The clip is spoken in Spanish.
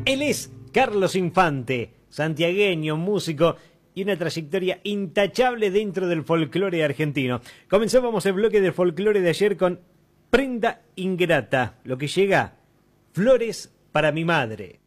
Él es Carlos Infante, santiagueño, músico y una trayectoria intachable dentro del folclore argentino. Comenzábamos el bloque del folclore de ayer con Prenda Ingrata, lo que llega, Flores para mi madre.